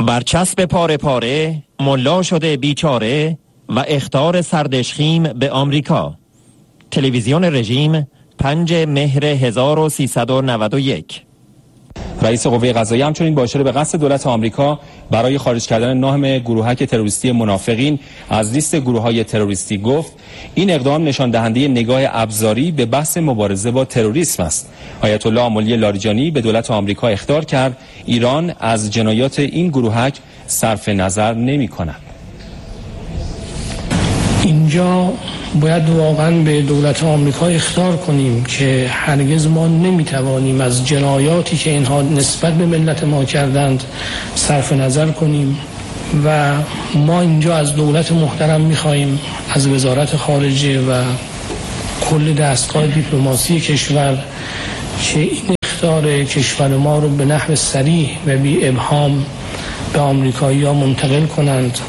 برچسب پاره پاره، ملا شده بیچاره و اخطار سردشخیم به آمریکا. تلویزیون رژیم 5 مهر 1391. رئیس قوه قضاییه همچنین با اشاره به قصد دولت آمریکا برای خارج کردن نام گروهک تروریستی منافقین از لیست گروه‌های تروریستی گفت این اقدام نشان دهنده نگاه ابزاری به بحث مبارزه با تروریسم است. آیت الله آملی لاریجانی به دولت آمریکا اخطار کرد ایران از جنایات این گروهک صرف نظر نمی‌کند. اینجا باید واقعا به دولت آمریکا اخطار کنیم که هرگز ما نمیتوانیم از جنایاتی که اینها نسبت به ملت ما کردند صرف نظر کنیم و ما اینجا از دولت محترم میخواییم، از وزارت خارجه و کل دستگاه دیپلماسی کشور که این اخطار کشور ما رو به نحو صریح و بی ابهام به آمریکایی‌ها منتقل کنند.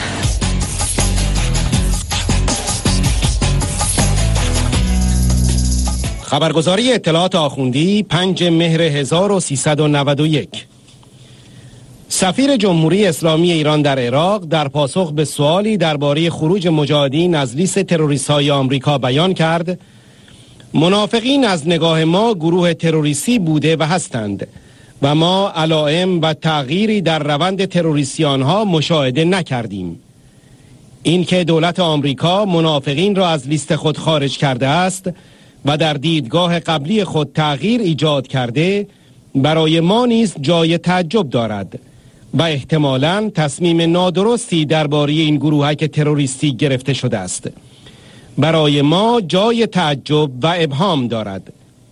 خبرگزاری اطلاعات آخوندی 5 مهر 1391. سفیر جمهوری اسلامی ایران در عراق در پاسخ به سوالی درباره خروج مجاهدین از لیست تروریست‌های آمریکا بیان کرد منافقین از نگاه ما گروه تروریستی بوده و هستند و ما علائم و تغییری در روند تروریستی آنها مشاهده نکردیم. اینکه دولت آمریکا منافقین را از لیست خود خارج کرده است و در دیدگاه قبلی خود تغییر ایجاد کرده برای ما نیز جای تعجب دارد و احتمالاً تصمیم نادرستی درباره این گروهک تروریستی گرفته شده است. برای ما جای تعجب و ابهام دارد.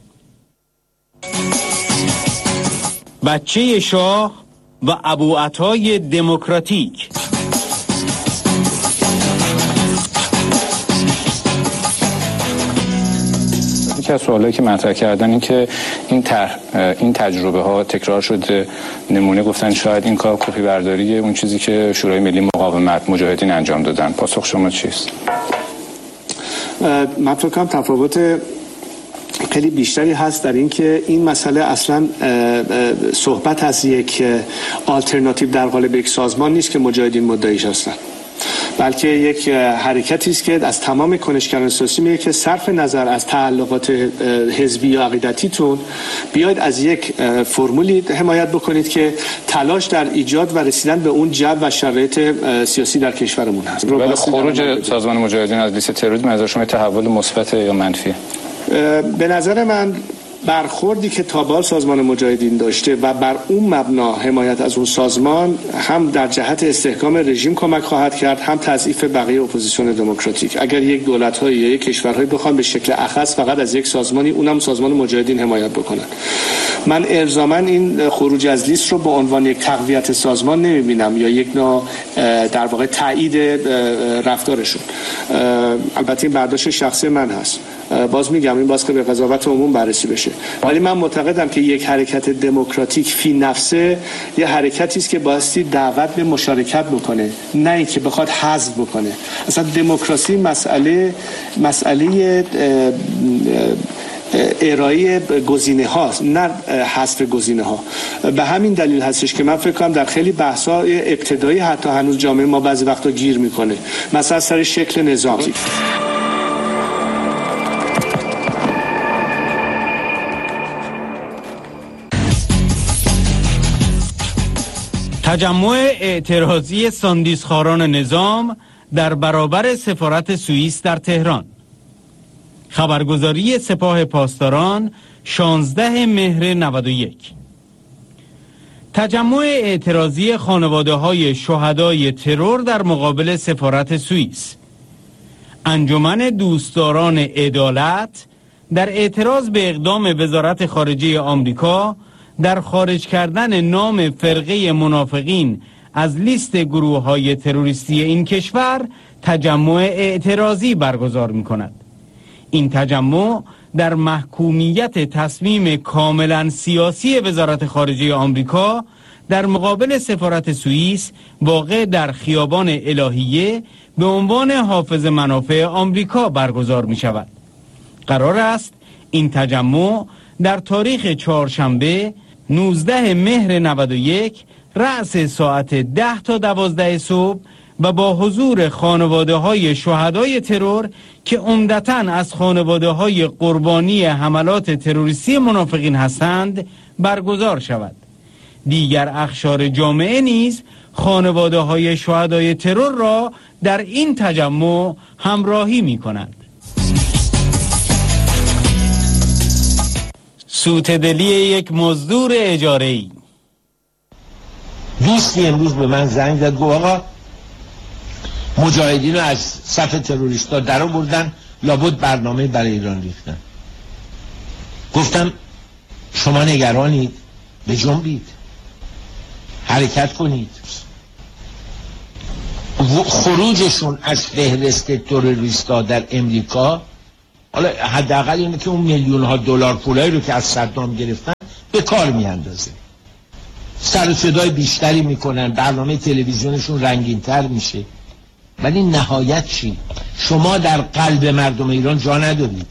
بچه شاه و ابوعطای دموکراتیک. یکی از سوالایی که مطرح کردن این که این تجربه ها تکرار شده، نمونه گفتن شاید این کار کپی برداریه اون چیزی که شورای ملی مقاومت مجاهدین انجام دادن. پاسخ شما چیست؟ من فکر کنم تفاوت خیلی بیشتری هست در این که این مسئله اصلا صحبت از یک آلترناتیو در قالب یک سازمان نیست که مجاهدین مدعیش هستن، بلکه یک حرکتی است که از تمام کنشگران سیاسی میگه که صرف نظر از تعلقات حزبی یا عقیدتیتون بیاید از یک فرمولی حمایت بکنید که تلاش در ایجاد و رسیدن به اون جو و شرایط سیاسی در کشورمون هست. ولی خروج سازمان مجاهدین از لیست تروریسم از شما تحول مثبت یا منفی؟ به نظر من برخوردی که تا به حال سازمان مجاهدین داشته و بر اون مبنا حمایت از اون سازمان هم در جهت استحکام رژیم کمک خواهد کرد، هم تضعیف بقیه اپوزیسیون دموکراتیک. اگر یک دولت‌های یا یک کشورهای بخوان به شکل اخص فقط از یک سازمانی، اونم سازمان مجاهدین حمایت بکنن، من الزاما این خروج از لیست رو به عنوان یک تقویت سازمان نمی‌بینم یا یک نوع در واقع تایید رفتارشون. البته این برداشت شخصی من هست، باز میگم این باز که به قضاوت عموم بررسی بشه، ولی من معتقدم که یک حرکت دموکراتیک فی نفسه یه حرکتی است که بایستی دعوت به مشارکت بکنه، نه اینکه بخواد حذف بکنه. اصلا دموکراسی مسئله ارائه گزینه هاست، نه حذف گزینه ها. به همین دلیل هستش که من فکر کنم در خیلی بحث‌ها ابتدایی حتی هنوز جامعه ما بعضی وقتا گیر میکنه، مثلا سر شکل نظامی. تجمع اعتراضی ساندیسخواران نظام در برابر سفارت سوئیس در تهران. خبرگزاری سپاه پاسداران 16 مهر 91. تجمع اعتراضی خانواده‌های شهدای ترور در مقابل سفارت سوئیس. انجمن دوستداران عدالت در اعتراض به اقدام وزارت خارجه آمریکا در خارج کردن نام فرقه منافقین از لیست گروه‌های تروریستی این کشور تجمع اعتراضی برگزار می‌کند. این تجمع در محکومیت تصمیم کاملا سیاسی وزارت خارجه آمریکا در مقابل سفارت سوئیس واقع در خیابان الهیه به عنوان حافظ منافع آمریکا برگزار می‌شود. قرار است این تجمع در تاریخ چهارشنبه 19 مهر 91 رأس ساعت 10 تا 12 صبح و با حضور خانواده های شهدای ترور که عمدتاً از خانواده های قربانی حملات تروریستی منافقین هستند برگزار شود. دیگر اقشار جامعه نیز خانواده های شهدای ترور را در این تجمع همراهی می کنند. سوته‌دلی یک مزدور اجاره‌ای. دوستی امروز به من زنگ زد، گفت آقا مجاهدین رو از صف تروریستا در آوردن، لابد برنامه برای ایران ریختن. گفتم شما نگرانید؟ بجنبید، حرکت کنید. خروجشون از فهرست تروریستا در امریکا، حالا حداقل اینه که اون میلیون ها دلار پولایی رو که از صدام گرفتن به کار میاندازه، سر و صدای بیشتری میکنن، برنامه تلویزیونشون رنگین‌تر میشه. ولی نهایت چی؟ شما در قلب مردم ایران جا ندارید.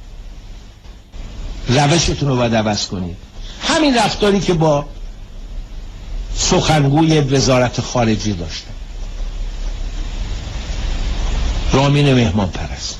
روشتون رو باید عوض کنید. همین رفتاری که با سخنگوی وزارت خارجه داشتن، رامین مهمان پرست،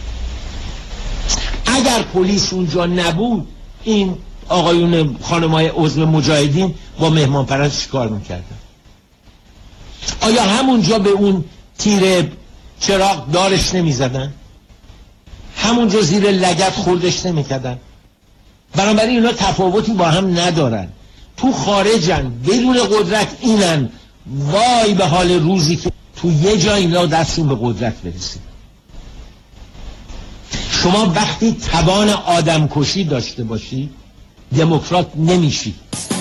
اگر پلیس اونجا نبود این آقایون خانمای عضو مجاهدین با مهمان پرست چیکار میکردن؟ آیا همونجا به اون تیر چراغ دارش نمیزدن؟ همونجا زیر لگد خوردش نمیکردن؟ بنابراین اینا تفاوتی با هم ندارن. تو خارجن، بدون قدرت اینن. وای به حال روزی که تو یه جا اینا دستشون به قدرت برسید. شما وقتی توان آدم کشی داشته باشی دموکرات نمیشی.